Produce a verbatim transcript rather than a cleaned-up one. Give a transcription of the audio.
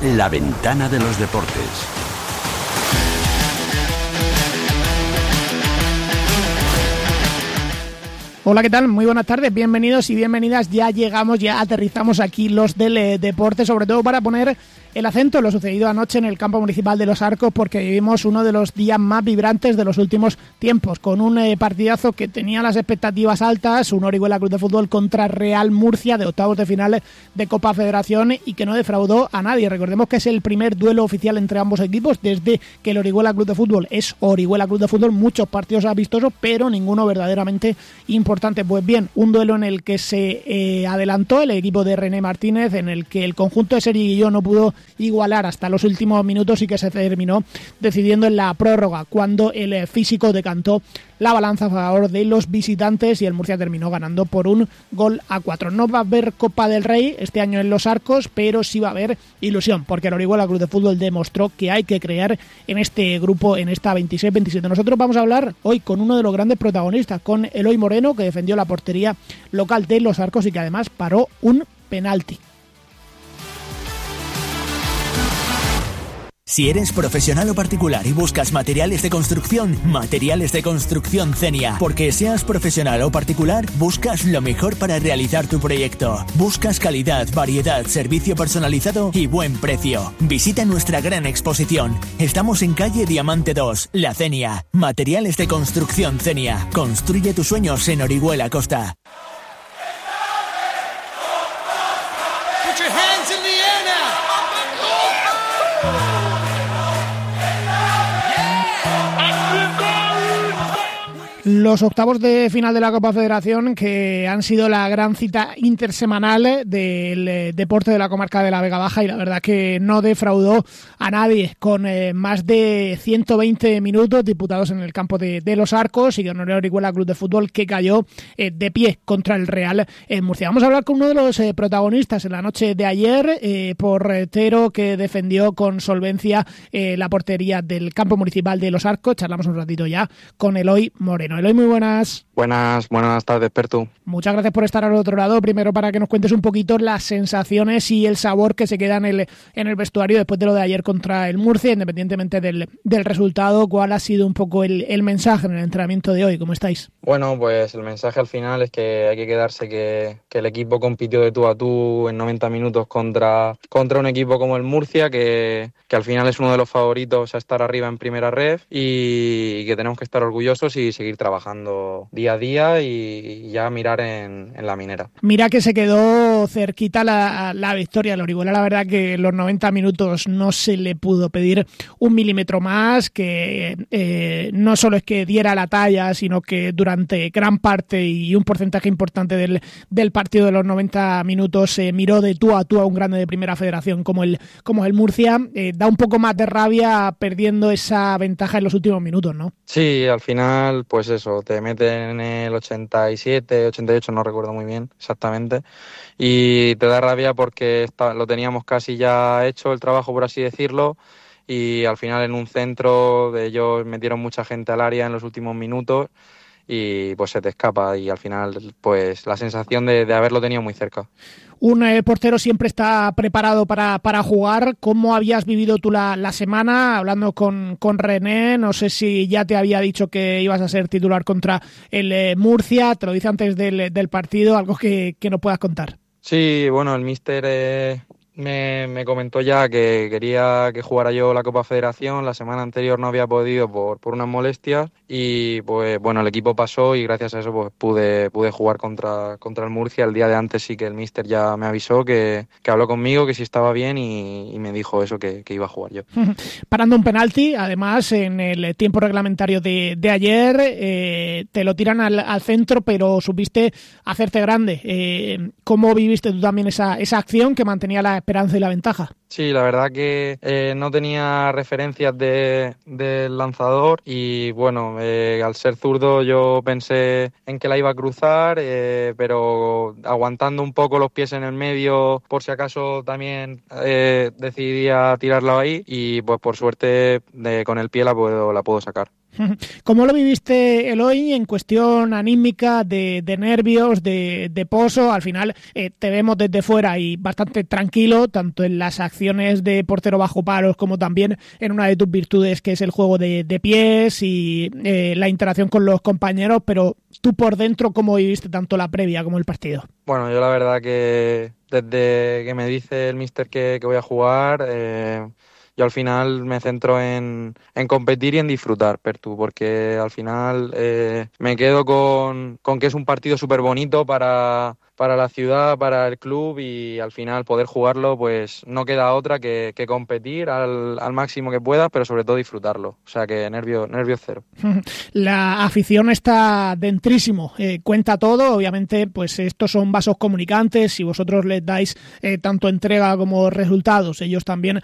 La ventana de los deportes. Hola, ¿qué tal? Muy buenas tardes, bienvenidos y bienvenidas. Ya llegamos, ya aterrizamos aquí los del eh, deporte, sobre todo para poner el acento en lo sucedido anoche en el campo municipal de Los Arcos, porque vivimos uno de los días más vibrantes de los últimos tiempos, con un eh, partidazo que tenía las expectativas altas, un Orihuela Club de Fútbol contra Real Murcia de octavos de final de Copa Federación, y que no defraudó a nadie. Recordemos que es el primer duelo oficial entre ambos equipos desde que el Orihuela Club de Fútbol es Orihuela Club de Fútbol, muchos partidos amistosos, pero ninguno verdaderamente importante. Pues bien, un duelo en el que se eh, adelantó el equipo de René Martínez, en el que el conjunto de Seriguilló no pudo igualar hasta los últimos minutos y que se terminó decidiendo en la prórroga, cuando el físico decantó la balanza a favor de los visitantes y el Murcia terminó ganando por un gol a cuatro. No va a haber Copa del Rey este año en Los Arcos, pero sí va a haber ilusión, porque el Orihuela Club de Fútbol demostró que hay que crear en este grupo, en esta veintiséis veintisiete. Nosotros vamos a hablar hoy con uno de los grandes protagonistas, con Eloy Moreno, que defendió la portería local de Los Arcos y que además paró un penalti. Si eres profesional o particular y buscas materiales de construcción, Materiales de Construcción Zenia. Porque seas profesional o particular, buscas lo mejor para realizar tu proyecto. Buscas calidad, variedad, servicio personalizado y buen precio. Visita nuestra gran exposición. Estamos en calle Diamante dos, La Zenia. Materiales de Construcción Zenia. Construye tus sueños en Orihuela Costa. Put your hands in the air now. Los octavos de final de la Copa Federación, que han sido la gran cita intersemanal del deporte de la comarca de la Vega Baja, y la verdad que no defraudó a nadie, con eh, más de ciento veinte minutos disputados en el campo de, de Los Arcos, y ganó el Orihuela Club de Fútbol, que cayó eh, de pie contra el Real en Murcia. Vamos a hablar con uno de los eh, protagonistas en la noche de ayer, eh, portero que defendió con solvencia eh, la portería del campo municipal de Los Arcos. Charlamos un ratito ya con Eloy Moreno. Eloy, muy buenas. Buenas, buenas tardes, Pertu. Muchas gracias por estar al otro lado. Primero, para que nos cuentes un poquito las sensaciones y el sabor que se queda en el, en el vestuario después de lo de ayer contra el Murcia, independientemente del, del resultado. ¿Cuál ha sido un poco el, el mensaje en el entrenamiento de hoy? ¿Cómo estáis? Bueno, pues el mensaje al final es que hay que quedarse que, que el equipo compitió de tú a tú en noventa minutos contra, contra un equipo como el Murcia, que, que al final es uno de los favoritos a estar arriba en primera ref, y, y que tenemos que estar orgullosos y seguir trabajando día a día y ya mirar en, en la minera. Mira que se quedó cerquita la, la victoria al Orihuela. La verdad que en los noventa minutos no se le pudo pedir un milímetro más, que eh, no solo es que diera la talla, sino que durante gran parte y un porcentaje importante del, del partido de los noventa minutos se eh, miró de tú a tú a un grande de primera federación como el, como el Murcia. Eh, da un poco más de rabia perdiendo esa ventaja en los últimos minutos, ¿no? Sí, al final pues eso, te meten en el ochenta y siete, ochenta y ocho, no recuerdo muy bien exactamente, y te da rabia porque está, lo teníamos casi ya hecho el trabajo, por así decirlo, y al final en un centro de ellos metieron mucha gente al área en los últimos minutos y pues se te escapa, y al final pues la sensación de, de haberlo tenido muy cerca. Un eh, portero siempre está preparado para, para jugar. ¿Cómo habías vivido tú la, la semana? Hablando con, con René, no sé si ya te había dicho que ibas a ser titular contra el eh, Murcia, te lo dice antes del, del partido, algo que, que nos puedas contar. Sí, bueno, el míster eh, me, me comentó ya que quería que jugara yo la Copa Federación. La semana anterior no había podido por, por unas molestias, y pues bueno, el equipo pasó y gracias a eso pues pude, pude jugar contra, contra el Murcia. El día de antes sí que el míster ya me avisó, que, que habló conmigo, que si estaba bien, y, y me dijo eso, que, que iba a jugar yo. Parando un penalti, además en el tiempo reglamentario de, de ayer, eh, te lo tiran al, al centro, pero supiste hacerte grande. Eh, ¿Cómo viviste tú también esa, esa acción que mantenía la esperanza y la ventaja? Sí, la verdad que eh, no tenía referencias de, del lanzador, y bueno, eh, al ser zurdo yo pensé en que la iba a cruzar, eh, pero aguantando un poco los pies en el medio, por si acaso también eh, decidí a tirarla ahí, y pues por suerte de, con el pie la puedo, la puedo sacar. ¿Cómo lo viviste, Eloy, en cuestión anímica, de, de nervios, de, de pozo? Al final eh, te vemos desde fuera y bastante tranquilo, tanto en las acciones de portero bajo palos como también en una de tus virtudes, que es el juego de, de pies y eh, la interacción con los compañeros, pero tú por dentro, ¿cómo viviste tanto la previa como el partido? Bueno, yo la verdad que desde que me dice el míster que, que voy a jugar... Eh... Yo al final me centro en, en competir y en disfrutar, Pertu, porque al final eh, me quedo con, con que es un partido súper bonito para, para la ciudad, para el club, y al final poder jugarlo, pues no queda otra que, que competir al, al máximo que pueda, pero sobre todo disfrutarlo. O sea que nervio, nervio cero. La afición está dentrísimo, eh, cuenta todo. Obviamente, pues estos son vasos comunicantes. Si vosotros les dais eh, tanto entrega como resultados, ellos también